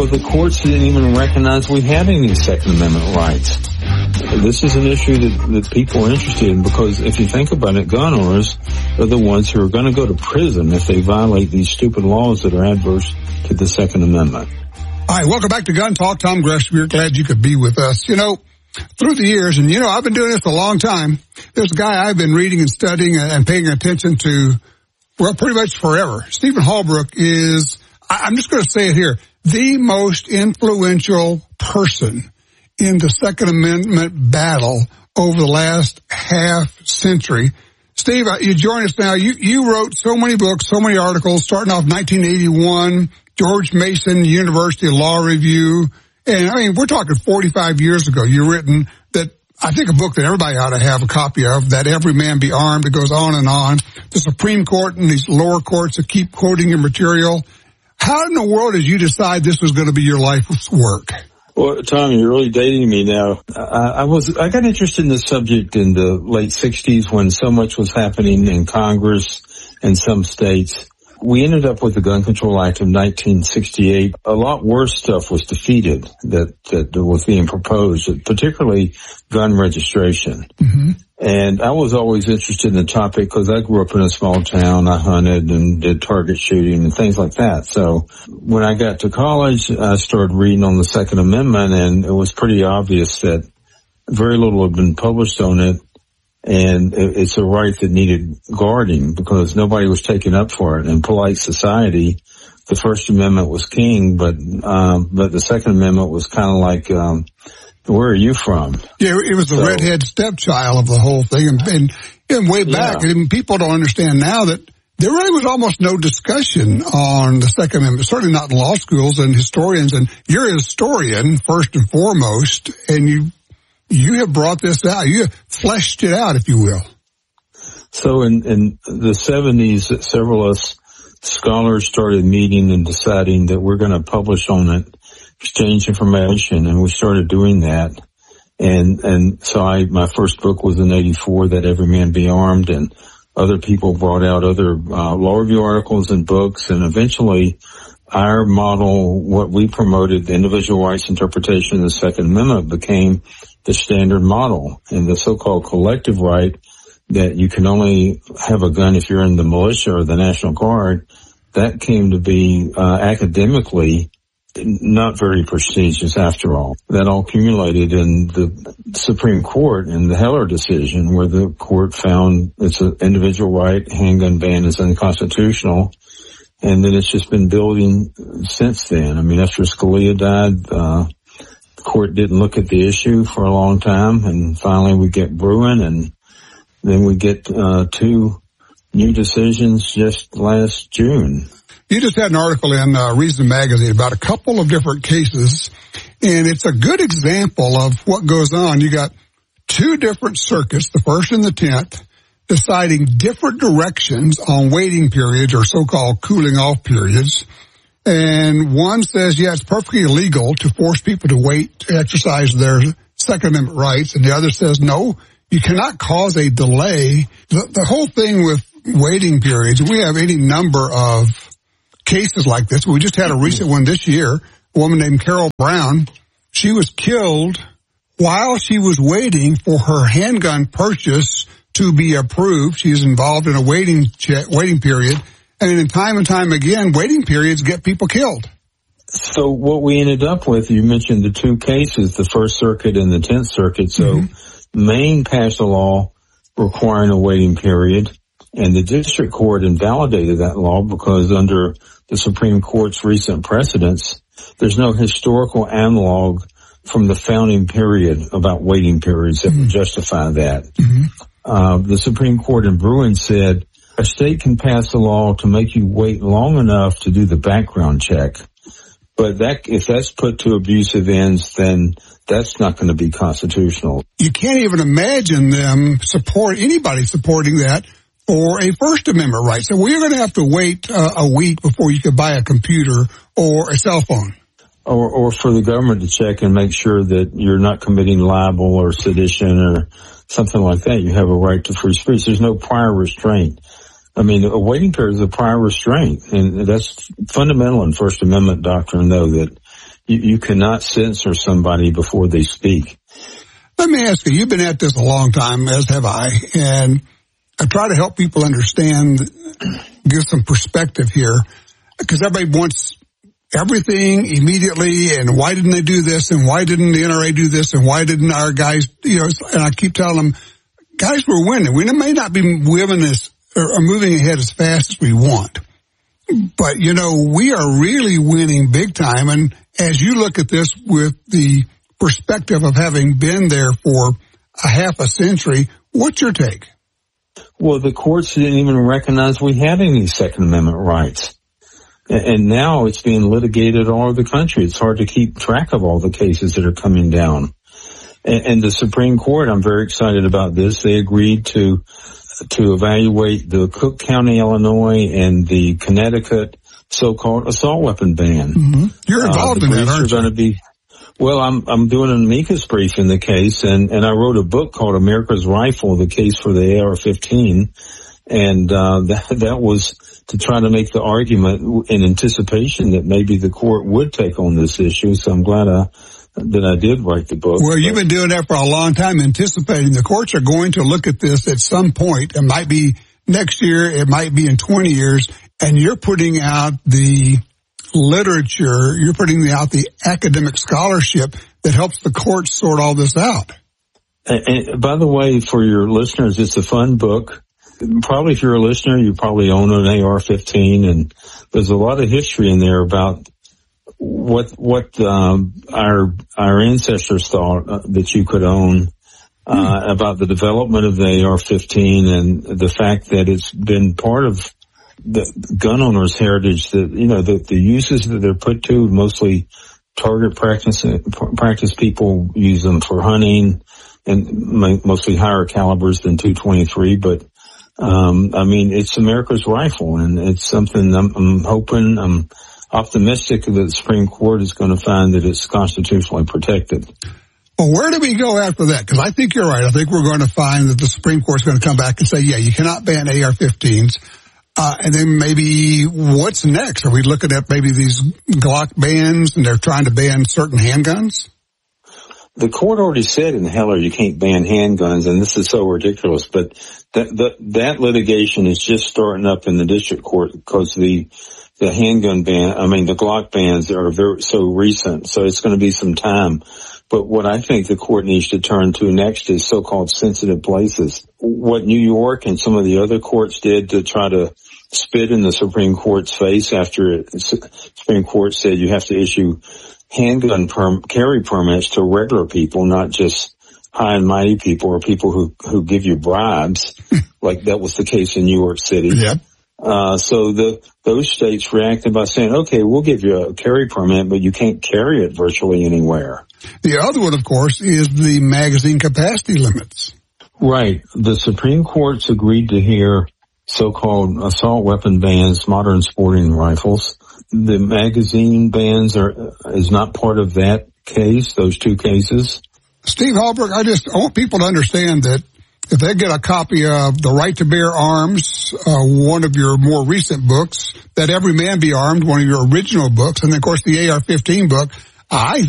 Well, the courts didn't even recognize we had any Second Amendment rights. This is an issue that people are interested in, because if you think about it, gun owners are the ones who are going to go to prison if they violate these stupid laws that are adverse to the Second Amendment. All right, welcome back to Gun Talk. Tom Gresham, we're glad you could be with us. You know, through the years, and I've been doing this a long time, there's a guy I've been reading and studying and paying attention to, well, pretty much forever. Stephen Halbrook is, I'm just going to say it here, the most influential person in the Second Amendment battle over the last half century. Steve, you join us now. You wrote so many books, so many articles, starting off 1981, George Mason University Law Review. And I mean, we're talking 45 years ago. You've written that, I think, a book that everybody ought to have a copy of, That Every Man Be Armed. It goes on and on. The Supreme Court and these lower courts that keep quoting your material. How in the world did you decide this was going to be your life's work? Well, Tom, you're really dating me now. I got interested in this subject in the late 60s when so much was happening in Congress and some states. We ended up with the Gun Control Act of 1968. A lot worse stuff was defeated that was being proposed, particularly gun registration. Mm-hmm. And I was always interested in the topic because I grew up in a small town. I hunted and did target shooting and things like that. So when I got to college, I started reading on the Second Amendment, and it was pretty obvious that very little had been published on it. And it's a right that needed guarding because nobody was taking up for it. In polite society, the First Amendment was king, but the Second Amendment was kind of like, where are you from? Yeah, it was the redhead stepchild of the whole thing. And way back, and people don't understand now that there really was almost no discussion on the Second Amendment, certainly not in law schools and historians. And you're a historian, first and foremost, and you have brought this out. You have fleshed it out, if you will. So in the 70s, several of us scholars started meeting and deciding that we're going to publish on it, exchange information, and we started doing that. And so my first book was in 84, That Every Man Be Armed, and other people brought out other law review articles and books, and eventually our model, what we promoted, the individual rights interpretation of the Second Amendment, became the standard model, and the so-called collective right that you can only have a gun if you're in the militia or the National Guard, that came to be academically not very prestigious after all. That all accumulated in the Supreme Court in the Heller decision, where the court found it's an individual right, handgun ban is unconstitutional, and then it's just been building since then. I mean, after Scalia died, court didn't look at the issue for a long time, and finally we get Bruen, and then we get two new decisions just last June. You just had an article in Reason Magazine about a couple of different cases, and it's a good example of what goes on. You got two different circuits, the First and the 10th, deciding different directions on waiting periods or so-called cooling off periods. And one says, yeah, it's perfectly illegal to force people to wait to exercise their Second Amendment rights. And the other says, no, you cannot cause a delay. The whole thing with waiting periods, we have any number of cases like this. We just had a recent one this year, a woman named Carol Brown. She was killed while she was waiting for her handgun purchase to be approved. She is involved in a waiting period. And time again, waiting periods get people killed. So what we ended up with, you mentioned the two cases, the First Circuit and the 10th Circuit. So Maine passed a law requiring a waiting period, and the district court invalidated that law because under the Supreme Court's recent precedents, there's no historical analog from the founding period about waiting periods that would justify that. The Supreme Court in Bruen said, a state can pass a law to make you wait long enough to do the background check. But if that's put to abusive ends, then that's not going to be constitutional. You can't even imagine anybody supporting that for a First Amendment right. So we're going to have to wait a week before you can buy a computer or a cell phone. Or for the government to check and make sure that you're not committing libel or sedition or something like that. You have a right to free speech. There's no prior restraint. I mean, a waiting period is a prior restraint, and that's fundamental in First Amendment doctrine, though, that You cannot censor somebody before they speak. Let me ask you, you've been at this a long time, as have I, and I try to help people understand, give some perspective here, because everybody wants everything immediately, and why didn't they do this, and why didn't the NRA do this, and why didn't our guys, and I keep telling them, guys, we're winning. We may not be moving ahead as fast as we want, but, we are really winning big time, and as you look at this with the perspective of having been there for a half a century, what's your take? Well, the courts didn't even recognize we had any Second Amendment rights. And now it's being litigated all over the country. It's hard to keep track of all the cases that are coming down. And the Supreme Court, I'm very excited about this. They agreed to evaluate the Cook County, Illinois, and the Connecticut so-called assault weapon ban. Mm-hmm. You're involved in that, aren't you? Well, I'm doing an amicus brief in the case, and I wrote a book called America's Rifle, the case for the AR-15, and that was to try to make the argument in anticipation that maybe the court would take on this issue. So I'm glad that I did write the book. Well, you've been doing that for a long time, anticipating the courts are going to look at this at some point. It might be next year, it might be in 20 years, and you're putting out the literature, you're putting out the academic scholarship that helps the courts sort all this out. And by the way, for your listeners, it's a fun book. Probably if you're a listener, you probably own an AR-15, and there's a lot of history in there about what our ancestors thought that you could own, about the development of the AR-15 and the fact that it's been part of the gun owners' heritage, that, the uses that they're put to, mostly target practice people use them for hunting, and mostly higher calibers than .223, but it's America's rifle, and it's something I'm optimistic that the Supreme Court is going to find that it's constitutionally protected. Well, where do we go after that? Because I think you're right. I think we're going to find that the Supreme Court is going to come back and say, yeah, you cannot ban AR-15s. And then maybe what's next? Are we looking at maybe these Glock bans, and they're trying to ban certain handguns? The court already said in Heller you can't ban handguns, and this is so ridiculous, but that litigation is just starting up in the district court because the handgun ban, the Glock bans are so recent, so it's going to be some time. But what I think the court needs to turn to next is so-called sensitive places. What New York and some of the other courts did to try to spit in the Supreme Court's face after the Supreme Court said you have to issue handgun carry permits to regular people, not just high and mighty people or people who give you bribes, like that was the case in New York City. Yep. So those states reacted by saying, okay, we'll give you a carry permit, but you can't carry it virtually anywhere. The other one, of course, is the magazine capacity limits. Right. The Supreme Court's agreed to hear so-called assault weapon bans, modern sporting rifles. The magazine bans is not part of that case, those two cases. Steve Hallberg, I want people to understand that if they get a copy of The Right to Bear Arms, one of your more recent books, That Every Man Be Armed, one of your original books, and of course the AR-15 book, I